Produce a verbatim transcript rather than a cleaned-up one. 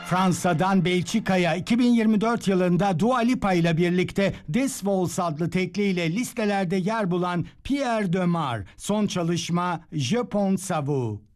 Fransa'dan Belçika'ya iki bin yirmi dört yılında Dua Lipa ile birlikte This Waltz adlı tekliyle listelerde yer bulan Pierre Demar, son çalışma Je pense à vous.